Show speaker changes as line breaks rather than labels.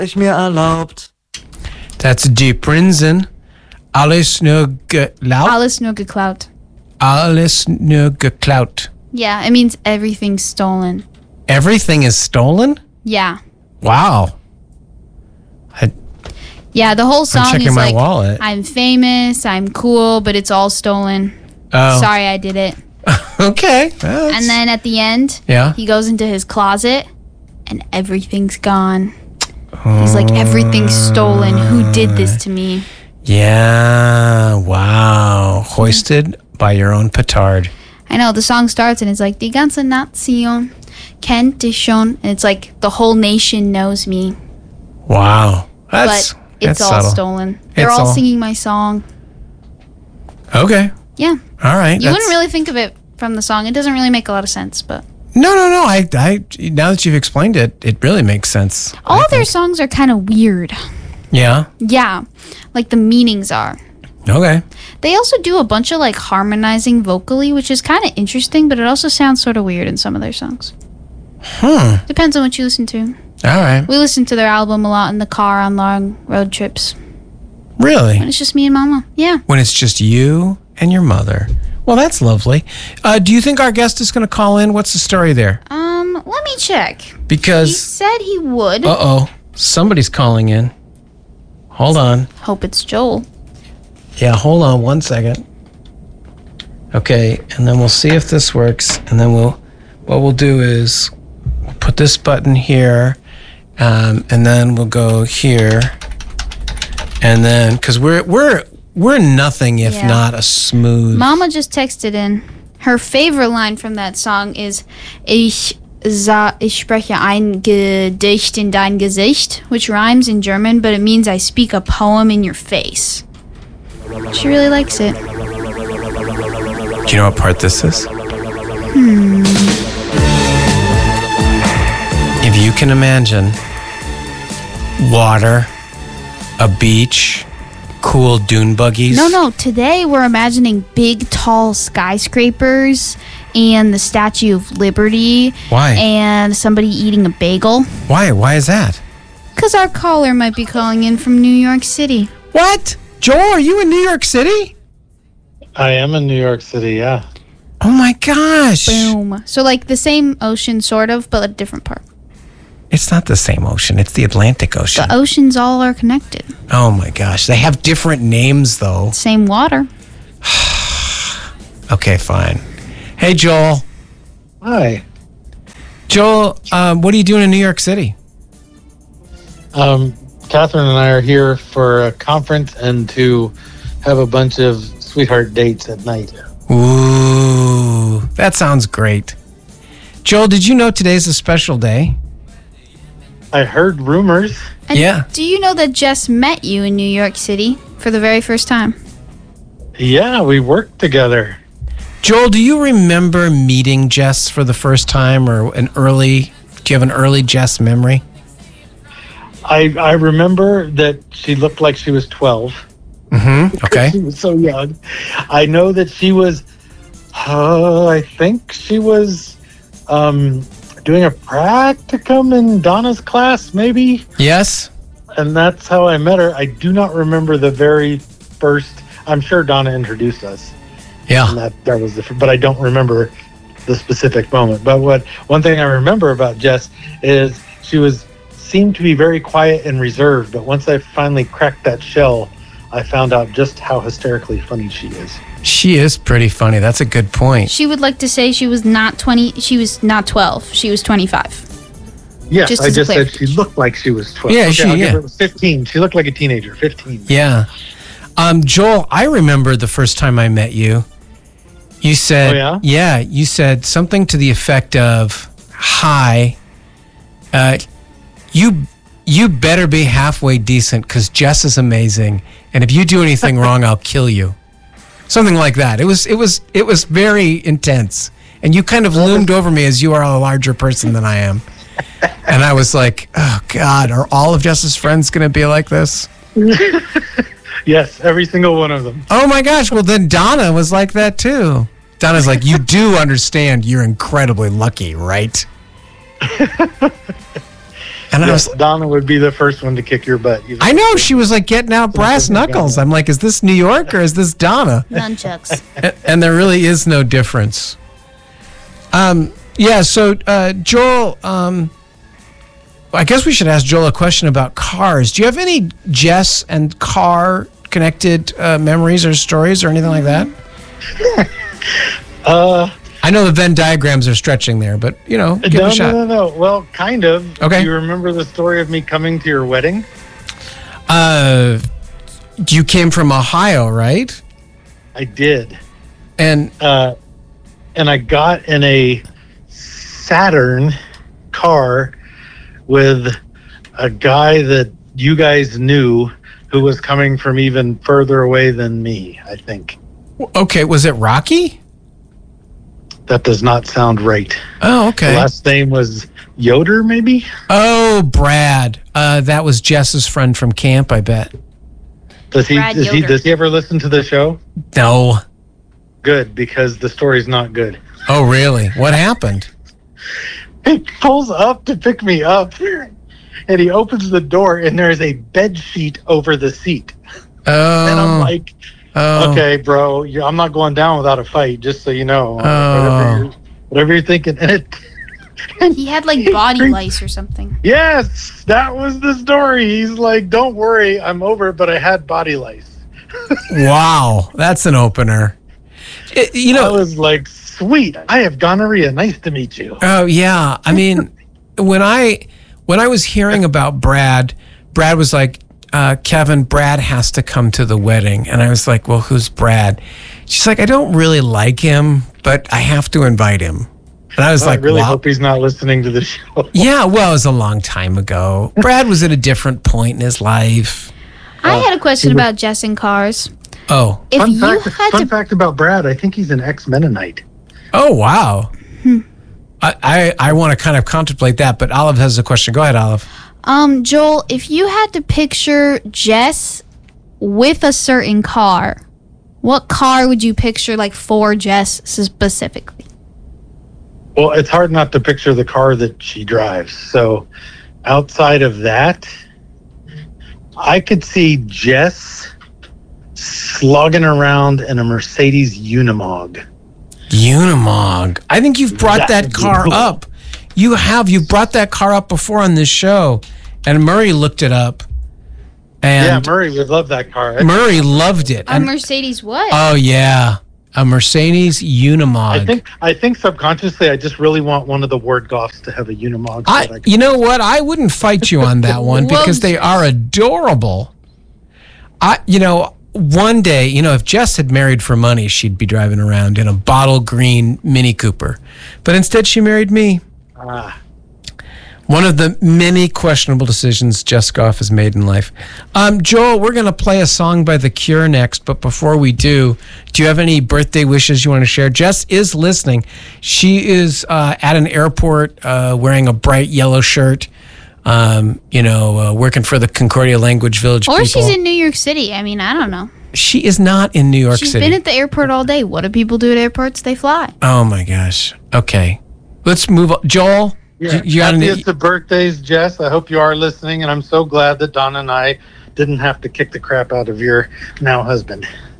ich mir erlaubt.
That's Die Prinzen. Alles nur geklaut.
Alles nur geklaut.
Alles nur geklaut.
Yeah, it means everything's stolen.
Everything is stolen?
Yeah.
Wow.
Yeah, the whole song
checking
is
my
like,
wallet.
I'm famous, I'm cool, but it's all stolen.
Oh.
Sorry I did it.
Okay. Well,
And then at the end,
yeah.
he goes into his closet and everything's gone. He's like, everything's stolen. Who did this to me?
Yeah. Wow. Hoisted by your own petard.
I know, the song starts and it's like, Die ganze Nation kennt dich schon. And it's like, the whole nation knows me.
Wow. That's
It's all
subtle.
stolen. They're
It's
all
all-
singing my song.
Okay.
Yeah.
All right.
You wouldn't really think of it from the song. It doesn't really make a lot of sense, but
No. I now that you've explained it, it really makes sense.
all of their songs are kind of weird.
Yeah.
Yeah. Like the meanings are.
Okay.
They also do a bunch of like harmonizing vocally, which is kind of interesting, but it also sounds sort of weird in some of their songs. Depends on what you listen to.
All right.
We listen to their album a lot in the car on long road trips.
Really?
And it's just me and Mama. Yeah.
When it's just you and your mother. Well, that's lovely. Do you think our guest is going to call in? What's the story there?
Let me check. He
Because,
said he would.
somebody's calling in. Hold on.
Hope it's Joel.
Yeah, hold on 1 second. Okay, and then we'll see if this works. And then what we'll do is we'll put this button here, and then we'll go here, and then because we're nothing if
Yeah.
not a smooth.
Mama just texted in. Her favorite line from that song is Ich spreche ein Gedicht in dein Gesicht, which rhymes in German, but it means I speak a poem in your face. She really likes it.
Do you know what part this is? If you can imagine water, a beach, cool dune buggies.
No. Today we're imagining big, tall skyscrapers and the Statue of Liberty.
Why?
And somebody eating a bagel.
Why? Why is that?
Because our caller might be calling in from New York City.
What? Joel, are you in New York City?
I am in New York City, yeah.
Oh my gosh.
Boom. So like the same ocean, sort of, but a different part.
It's not the same ocean. It's the Atlantic Ocean.
The oceans all are connected.
Oh my gosh. They have different names though.
Same water.
Okay, fine. Hey, Joel.
Hi.
Joel, what are you doing in New York City?
Catherine and I are here for a conference and to have a bunch of sweetheart dates at night.
Ooh, that sounds great. Joel, did you know today's a special day?
I heard rumors.
And
Yeah.
Do you know that Jess met you in New York City for the very first time?
Yeah, we worked together.
Joel, do you remember meeting Jess for the first time or do you have an early Jess memory?
I remember that she looked like she was 12.
Mm-hmm. Okay.
She was so young. I know that she was, I think she was doing a practicum in Donna's class, maybe.
Yes.
And that's how I met her. I do not remember the very first. I'm sure Donna introduced us.
Yeah.
And that was but I don't remember the specific moment. But one thing I remember about Jess is she seemed to be very quiet and reserved. But once I finally cracked that shell, I found out just how hysterically funny she is.
She is pretty funny. That's a good point.
She would like to say she was not 20. She was not 12. She was 25.
Yes,
Just
I
as
just
clear.
said she looked like she was 12.
Yeah,
Okay,
she-
I'll give
yeah.
her 15. She looked like a teenager, 15.
Yeah. Joel, I remember the first time I met you. You said,
Oh, yeah?
You said something to the effect of, hi, you better be halfway decent because Jess is amazing. And if you do anything wrong, I'll kill you. Something like that. It was very intense. And you kind of loomed over me as you are a larger person than I am. And I was like, oh God, are all of Jess's friends going to be like this?
Yes, every single one of them.
Oh my gosh, well then Donna was like that too. Donna's like, you do understand you're incredibly lucky, right? And I
Yes,
was,
Donna would be the first one to kick your butt.
I know, she was like getting out brass knuckles. I'm like, is this New York or is this Donna?
Nunchucks.
And there really is no difference. Yeah, so Joel, I guess we should ask Joel a question about cars. Do you have any Jess and car connected memories or stories or anything like that? I know the Venn diagrams are stretching there, but, give it a shot.
No. Well, kind of.
Okay.
Do you remember the story of me coming to your wedding?
You came from Ohio, right?
I did.
And
I got in a Saturn car with a guy that you guys knew who was coming from even further away than me, I think.
okay, was it Rocky?
That does not sound right.
Oh, okay.
The last name was Yoder, maybe?
Oh, Brad. That was Jess's friend from camp, I bet.
Does he
Brad Yoder.
does he ever listen to the show?
No.
Good, because the story's not good.
Oh, really? What happened?
He pulls up to pick me up, and he opens the door, and there's a bed sheet over the seat.
Oh.
And I'm like, okay, bro, I'm not going down without a fight, just so you know. Whatever you're thinking. And
He had like body lice or something.
yes, that was the story. He's like, don't worry, I'm over it, but I had body lice.
Wow. That's an opener.
I was like, sweet, I have gonorrhea. Nice to meet you.
Oh, yeah. I mean, when I was hearing about Brad was like, Kevin, Brad has to come to the wedding. And I was like, well, who's Brad? She's like, I don't really like him, but I have to invite him. And I was like,
I really
wow.
hope he's not listening to the show.
Yeah, well, it was a long time ago. Brad was at a different point in his life.
I had a question about Jess and cars.
Oh.
If
Fun
you
fact,
had
fun
to,
fact about Brad, I think he's an ex-Mennonite.
Oh, wow. I want to kind of contemplate that, but Olive has a question. Go ahead, Olive.
Joel, if you had to picture Jess with a certain car, what car would you picture like for Jess specifically?
Well, it's hard not to picture the car that she drives. So outside of that, I could see Jess slogging around in a Mercedes Unimog.
Unimog. I think you've brought
That
that
would be
car
cool.
up. You have. You've brought that car up before on this show. And Murray looked it up.
Yeah,
And
Murray would love that car.
Murray loved it.
A Mercedes what?
Oh, yeah. A Mercedes Unimog.
I think subconsciously I just really want one of the Ward Goffs to have a Unimog. So that I can-
You know what? I wouldn't fight you on that one because they are adorable. One day, if Jess had married for money, she'd be driving around in a bottle green Mini Cooper. But instead, she married me. One of the many questionable decisions Jess Goff has made in life. Joel, we're going to play a song by The Cure next, but before we do you have any birthday wishes you want to share? Jess is listening. She is at an airport wearing a bright yellow shirt, working for the Concordia Language Village
Or
people.
she's in New York City. I mean, I don't know.
She is not in New York
She's
City.
been at the airport all day. What do people do at airports? They fly.
Oh, my gosh. Okay. Let's move on. Joel?
Yeah,
You got
happiest of birthdays, Jess. I hope you are listening, and I'm so glad that Donna and I didn't have to kick the crap out of your now husband.